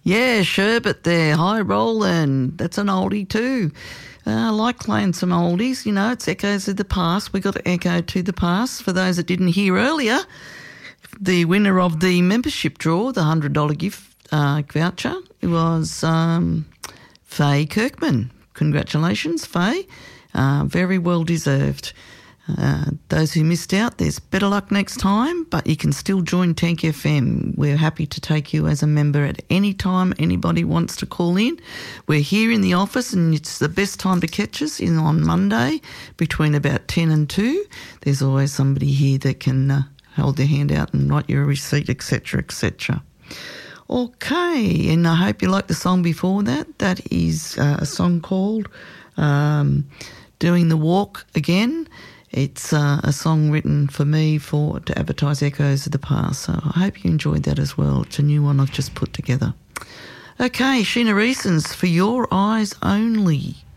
Yeah, Sherbet there. Hi, Roland. That's an oldie too. I like playing some oldies. You know, it's Echoes of the Past. We got to echo to the past. For those that didn't hear earlier, the winner of the membership draw, the $100 gift voucher, it was Faye Kirkman. Congratulations, Faye. Very well deserved. Those who missed out, there's better luck next time, but you can still join Tank FM. We're happy to take you as a member at any time anybody wants to call in. We're here in the office, and it's the best time to catch us in on Monday between about 10 and 2. There's always somebody here that can hold their hand out and write you a receipt, etc., etc. Okay, and I hope you liked the song before that. That is a song called Doing the Walk Again. It's a song written for me to advertise Echoes of the Past, so I hope you enjoyed that as well. It's a new one I've just put together. Okay, Sheena Reasons, For Your Eyes Only.